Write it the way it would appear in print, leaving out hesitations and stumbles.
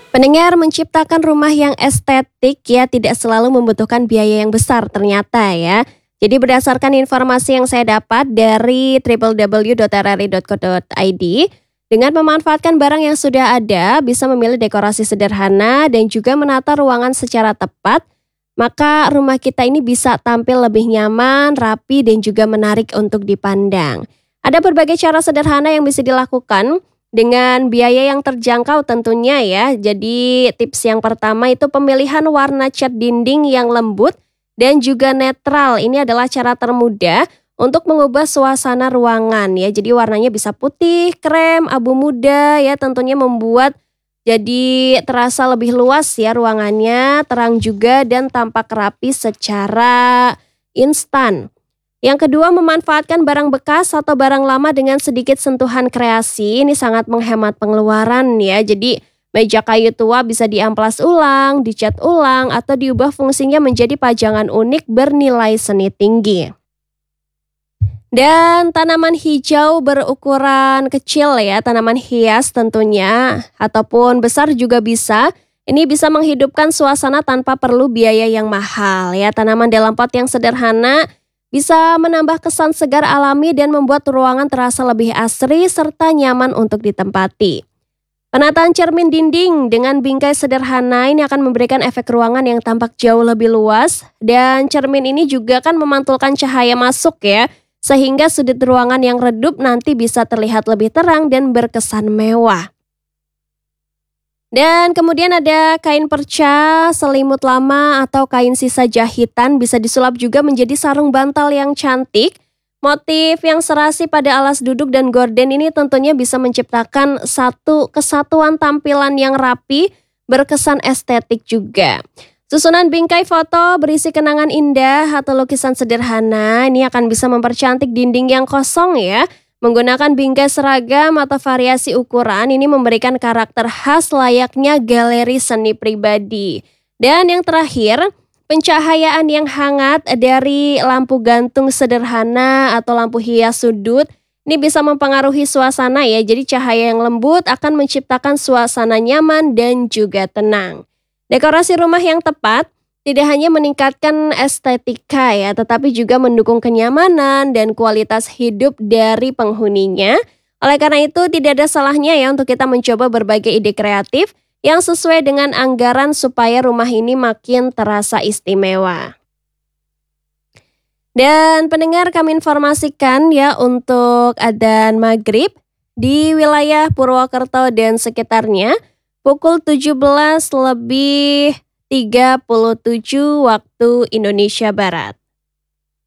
Pendengar, menciptakan rumah yang estetik ya tidak selalu membutuhkan biaya yang besar ternyata ya. Jadi berdasarkan informasi yang saya dapat dari www.rri.co.id, dengan memanfaatkan barang yang sudah ada, bisa memilih dekorasi sederhana dan juga menata ruangan secara tepat, maka rumah kita ini bisa tampil lebih nyaman, rapi dan juga menarik untuk dipandang. Ada berbagai cara sederhana yang bisa dilakukan dengan biaya yang terjangkau tentunya ya. Jadi tips yang pertama itu pemilihan warna cat dinding yang lembut dan juga netral. Ini adalah cara termudah untuk mengubah suasana ruangan ya. Jadi warnanya bisa putih, krem, abu muda ya, tentunya membuat jadi terasa lebih luas ya ruangannya, terang juga dan tampak rapi secara instan. Yang kedua, memanfaatkan barang bekas atau barang lama dengan sedikit sentuhan kreasi. Ini sangat menghemat pengeluaran ya. Jadi meja kayu tua bisa diamplas ulang, dicat ulang, atau diubah fungsinya menjadi pajangan unik bernilai seni tinggi. Dan tanaman hijau berukuran kecil ya, tanaman hias tentunya, ataupun besar juga bisa. Ini bisa menghidupkan suasana tanpa perlu biaya yang mahal ya. Tanaman dalam pot yang sederhana bisa menambah kesan segar alami dan membuat ruangan terasa lebih asri serta nyaman untuk ditempati. Penataan cermin dinding dengan bingkai sederhana ini akan memberikan efek ruangan yang tampak jauh lebih luas, dan cermin ini juga kan memantulkan cahaya masuk ya, sehingga sudut ruangan yang redup nanti bisa terlihat lebih terang dan berkesan mewah. Dan kemudian ada kain perca, selimut lama, atau kain sisa jahitan bisa disulap juga menjadi sarung bantal yang cantik. Motif yang serasi pada alas duduk dan gorden ini tentunya bisa menciptakan satu kesatuan tampilan yang rapi, berkesan estetik juga. Susunan bingkai foto berisi kenangan indah atau lukisan sederhana ini akan bisa mempercantik dinding yang kosong ya. Menggunakan bingkai seragam atau variasi ukuran ini memberikan karakter khas layaknya galeri seni pribadi. Dan yang terakhir, pencahayaan yang hangat dari lampu gantung sederhana atau lampu hias sudut ini bisa mempengaruhi suasana ya. Jadi cahaya yang lembut akan menciptakan suasana nyaman dan juga tenang. Dekorasi rumah yang tepat tidak hanya meningkatkan estetika ya, tetapi juga mendukung kenyamanan dan kualitas hidup dari penghuninya. Oleh karena itu, tidak ada salahnya ya untuk kita mencoba berbagai ide kreatif yang sesuai dengan anggaran supaya rumah ini makin terasa istimewa. Dan pendengar, kami informasikan ya untuk adzan maghrib di wilayah Purwokerto dan sekitarnya pukul 17:37 waktu Indonesia Barat.